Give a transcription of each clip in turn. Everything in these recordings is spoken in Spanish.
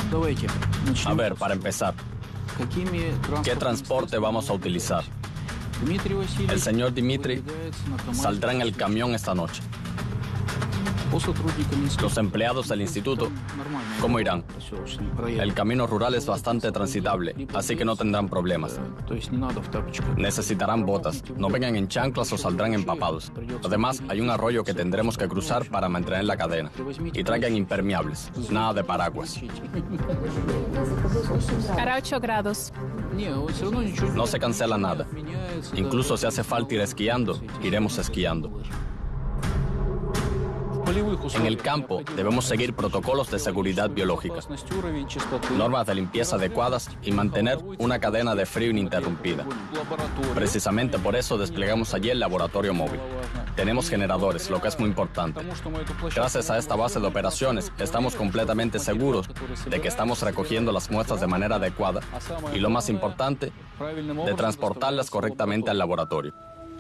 A ver, para empezar, ¿qué transporte vamos a utilizar? El señor Dmitry saldrá en el camión esta noche. Los empleados del instituto, ¿cómo irán? El camino rural es bastante transitable, así que no tendrán problemas. Necesitarán botas. No vengan en chanclas o saldrán empapados. Además, hay un arroyo que tendremos que cruzar para mantener la cadena. Y traigan impermeables, nada de paraguas. Hará 8 grados. No se cancela nada. Incluso si hace falta ir esquiando, iremos esquiando. En el campo debemos seguir protocolos de seguridad biológica, normas de limpieza adecuadas y mantener una cadena de frío ininterrumpida. Precisamente por eso desplegamos allí el laboratorio móvil. Tenemos generadores, lo que es muy importante. Gracias a esta base de operaciones, estamos completamente seguros de que estamos recogiendo las muestras de manera adecuada y, lo más importante, de transportarlas correctamente al laboratorio.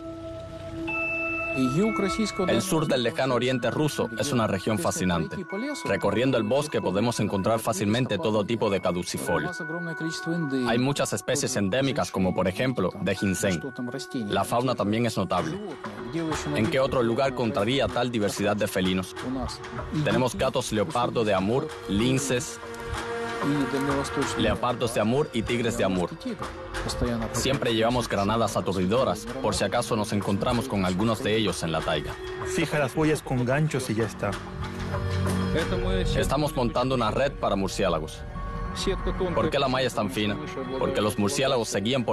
El sur del lejano oriente ruso es una región fascinante. Recorriendo el bosque podemos encontrar fácilmente todo tipo de caducifolios. Hay muchas especies endémicas, como por ejemplo de ginseng. La fauna también es notable. ¿En qué otro lugar encontraría tal diversidad de felinos? Tenemos gatos leopardo de Amur, linces, leopardos de Amur y tigres de Amur. Siempre llevamos granadas aturdidoras, por si acaso nos encontramos con algunos de ellos en la taiga. Fija las huellas con ganchos y ya está. Estamos montando una red para murciélagos. ¿Por qué la malla es tan fina? Porque los murciélagos se guían por